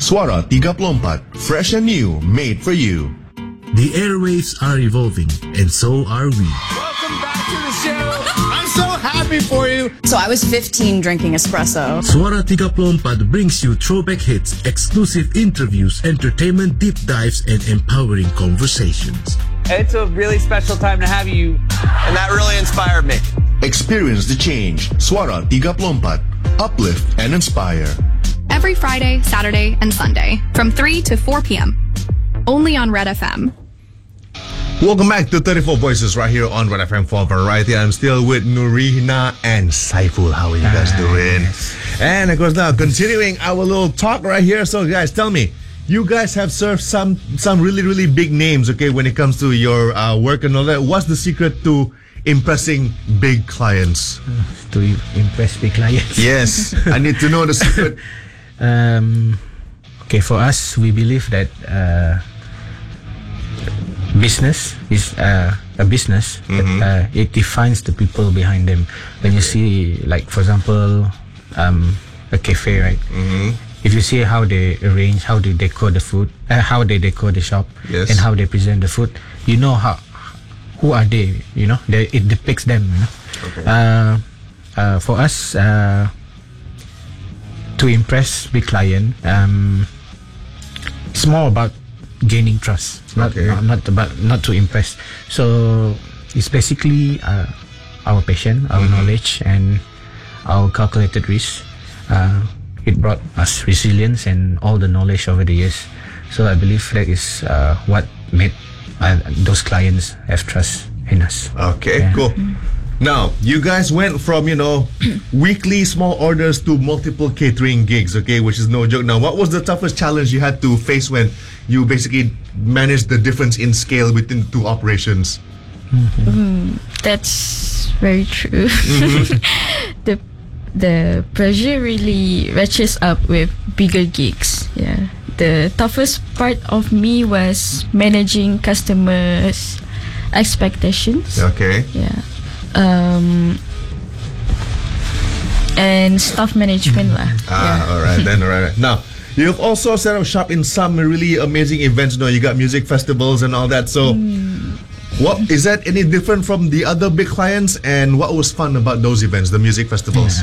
Suara 34, fresh and new, made for you. The airwaves are evolving, and so are we. Welcome back to the show. I'm so happy for you. So I was 15 drinking espresso. Suara 34 brings you throwback hits, exclusive interviews, entertainment deep dives, and empowering conversations. It's a really special time to have you, and that really inspired me. Experience the change. Suara 34, uplift and inspire. Every Friday, Saturday, and Sunday from 3 to 4 p.m. Only on Red FM. Welcome back to 34 Voices right here on Red FM for Variety. I'm still with Nurina and Saiful. How are you guys doing? And of course now continuing our little talk right here. So guys, tell me, you guys have served some really big names, okay, when it comes to your work and all that. What's the secret to impressing big clients? To impress big clients? Yes, I need to know the secret. Okay, for us, we believe that business is a business. It defines the people behind them. When you see, like, for example, a cafe, right? If you see how they arrange, how they decor the food, how they decor the shop, Yes. and how they present the food, you know who are they? You know, it depicts them. You know? Okay. For us, to impress big client, it's more about gaining trust, not to impress. So it's basically our passion, our knowledge, and our calculated risk. It brought us resilience and all the knowledge over the years. So I believe that is what made those clients have trust in us. Okay, cool. Now, you guys went from, weekly small orders to multiple catering gigs, okay, which is no joke. Now, what was the toughest challenge you had to face when you basically managed the difference in scale between the two operations? That's very true. The pressure really ratchets up with bigger gigs. Yeah. The toughest part of me was managing customers' expectations. Okay. Yeah. And staff management lah. All right then. Now, you've also set up shop in some really amazing events. You got music festivals and all that. So, what is that any different from the other big clients? And what was fun about those events, the music festivals?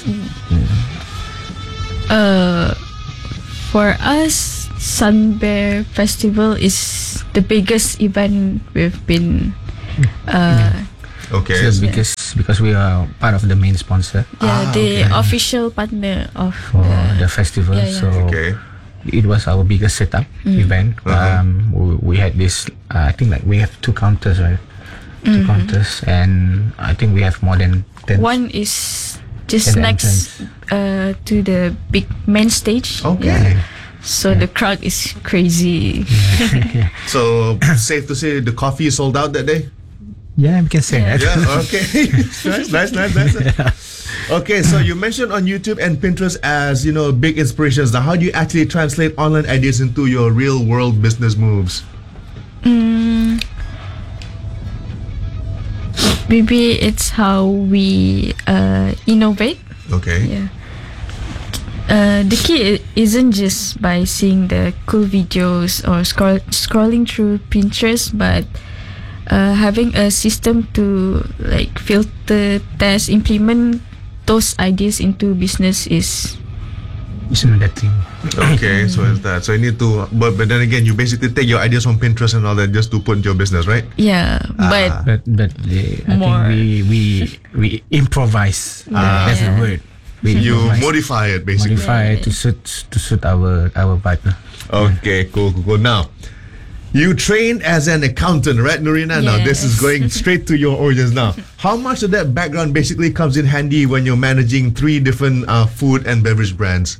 For us, Sun Bear Festival is the biggest event we've been. Okay. So because we are part of the main sponsor. The official partner of the festival. So it was our biggest setup event. We had this. I think we have 2 counters, right? 2 counters, and I think we have more than 10. One is just next to the big main stage. Okay. Yeah. So the crowd is crazy. So safe to say the coffee is sold out that day? Yeah, we can say that. Yeah, okay. nice. Okay, so you mentioned on YouTube and Pinterest as, big inspirations. Now, how do you actually translate online ideas into your real world business moves? Maybe it's how we innovate. Okay. Yeah. The key isn't just by seeing the cool videos or scrolling through Pinterest, but having a system to filter, test, implement those ideas into business is another thing. Okay, so it's that. So you need to, but then again, you basically take your ideas from Pinterest and all that just to put into your business, right? Yeah, but I think we improvise. That's the word. You modify it basically. Modify it to suit our vibe. Okay, cool. Now, you trained as an accountant, right, Nurina? Now, this is going straight to your origins now. How much of that background basically comes in handy when you're managing 3 different food and beverage brands?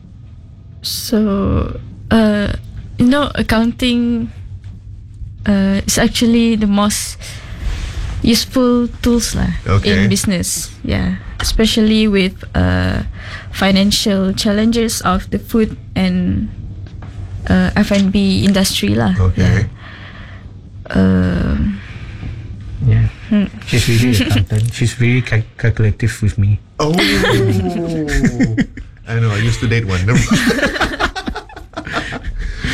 So, accounting is actually the most useful tools in business. Yeah, especially with financial challenges of the food and F&B industry lah. Okay. Yeah. She's really accountant. She's very calculative with me. Oh. I know. I used to date one.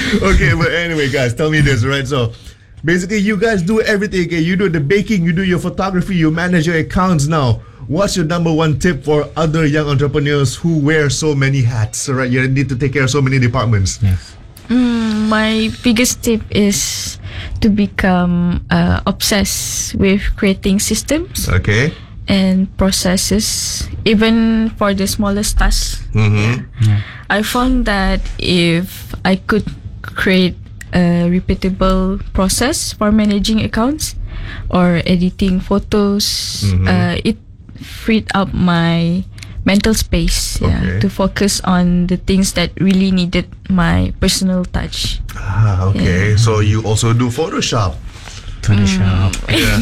Okay, but anyway, guys, tell me this, right? So, basically, you guys do everything. Okay, you do the baking, you do your photography, you manage your accounts now. What's your number one tip for other young entrepreneurs who wear so many hats? Right, you need to take care of so many departments. Yes. My biggest tip is to become obsessed with creating systems Okay. and processes, even for the smallest tasks. I found that if I could create a repeatable process for managing accounts or editing photos, it freed up my mental space Okay. to focus on the things that really needed my personal touch. Okay. So you also do Photoshop. Photoshop.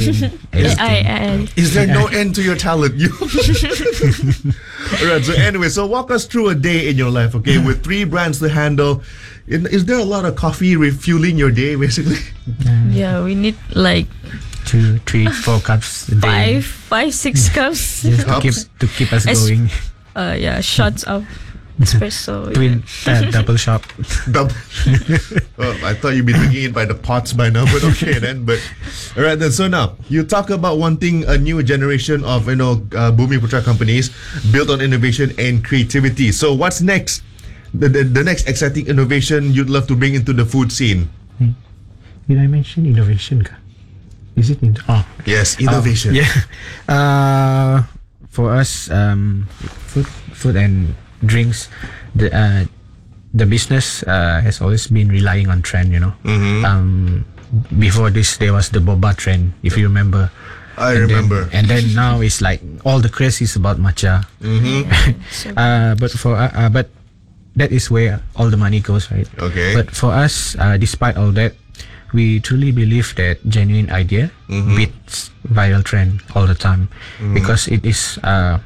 I Is there no end to your talent? You. Alright. So anyway, so walk us through a day in your life. Okay, with 3 brands to handle. Is there a lot of coffee refueling your day, basically? Yeah, we need like 2, 3, 4 cups a day. 6 cups. Just to keep us going. Shots of espresso. Twin double shop. Double. Well, I thought you'd be drinking it by the pots by now, but okay then. But all right then. So now you talk about wanting a new generation of Bumi Putra companies built on innovation and creativity. So what's next? The next exciting innovation you'd love to bring into the food scene? Did I mention innovation? Is it Yes, innovation. For us, food and drinks, the business has always been relying on trend. Before this, there was the boba trend, if you remember. I remember. And then now it's like all the craze is about matcha. But that is where all the money goes, right? Okay. But for us, despite all that, we truly believe that genuine idea beats viral trend all the time, because it is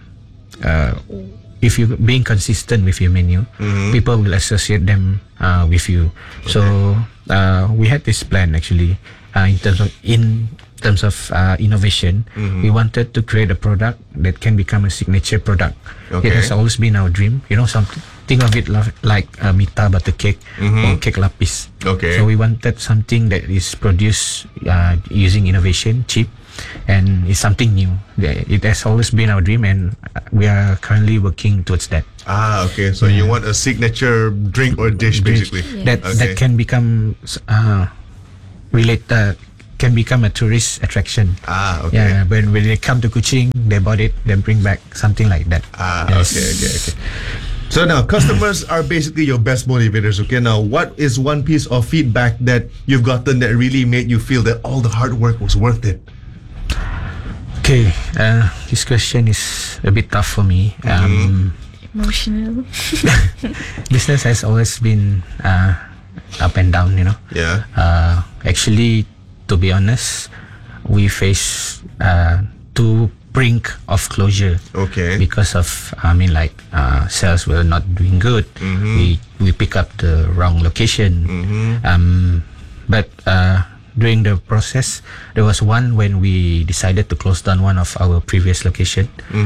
if you being consistent with your menu, people will associate them with you. Okay. So we had this plan actually in terms of innovation. We wanted to create a product that can become a signature product. Okay. It has always been our dream. Something. Think of it like Mita butter cake or cake lapis. Okay. So we wanted something that is produced using innovation, cheap, and it's something new. It has always been our dream, and we are currently working towards that. Okay. So you want a signature drink or dish, basically. That can become can become a tourist attraction. Okay. Yeah, when they come to Kuching, they bought it, then bring back something like that. Okay. So now, customers are basically your best motivators. Okay, now what is one piece of feedback that you've gotten that really made you feel that all the hard work was worth it? Okay, this question is a bit tough for me. Emotional. Business has always been up and down, Yeah. Actually, to be honest, we face two brink of closure. Okay. Because of sales were not doing good. We pick up the wrong location. But during the process, there was one when we decided to close down one of our previous location.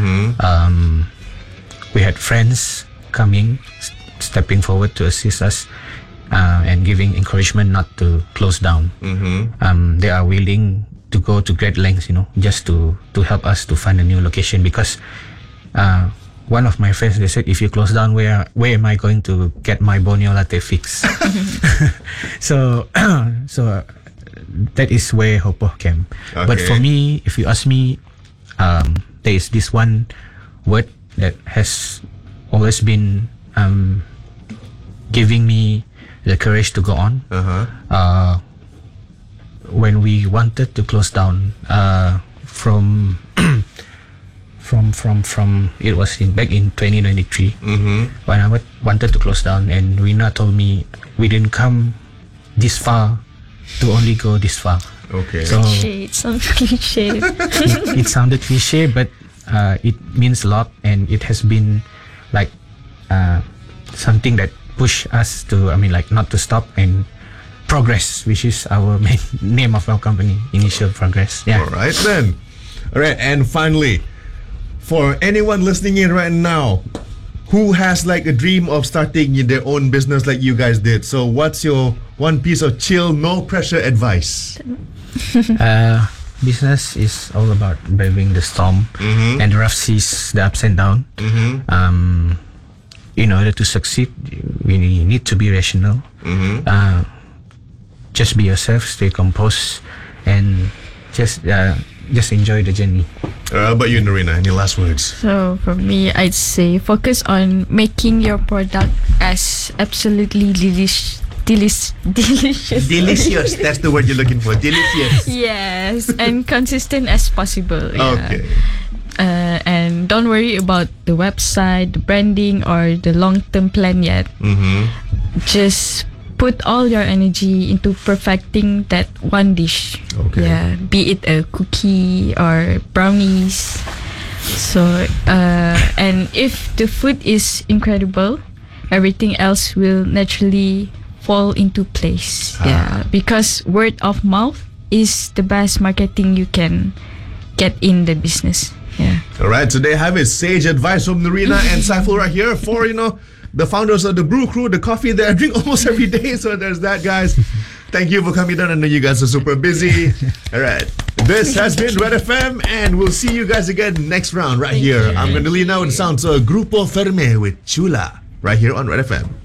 We had friends coming, stepping forward to assist us and giving encouragement not to close down. They are willing to go to great lengths, just to help us to find a new location, because one of my friends, they said, if you close down, where am I going to get my Borneo latte fix? So that is where Hopo came. Okay. But for me, if you ask me, there is this one word that has always been giving me the courage to go on. When we wanted to close down, from it was back in 2023, when I wanted to close down, and Rina told me we didn't come this far to only go this far. Okay. So It sounds cliche. it sounded cliche, but it means a lot, and it has been like something that pushed us to, not to stop and progress, which is our main name of our company, Initial Progress. Yeah. All right then. All right, and finally, for anyone listening in right now, who has like a dream of starting their own business like you guys did. So what's your one piece of chill, no pressure advice? Business is all about braving the storm and the rough seas, the ups and downs. In order to succeed, we need to be rational. Just be yourself, stay composed, and just enjoy the journey. But you, Norina, any last words? So for me, I'd say focus on making your product as absolutely delicious. Delicious. That's the word you're looking for. Delicious. Yes, and consistent as possible. Yeah. Okay. And don't worry about the website, the branding, or the long-term plan yet. Just put all your energy into perfecting that one dish. Okay. Yeah, be it a cookie or brownies. So, and if the food is incredible, everything else will naturally fall into place. Yeah, because word of mouth is the best marketing you can get in the business. Yeah. All right, so there you have it. Sage advice from Norina and Saiful right here for, the founders of the Brew Crew, the coffee that I drink almost every day. So there's that, guys. Thank you for coming down. I know you guys are super busy. All right. This has been Red FM, and we'll see you guys again next round right here. I'm going to leave now with the sounds of Grupo Ferme with Chula right here on Red FM.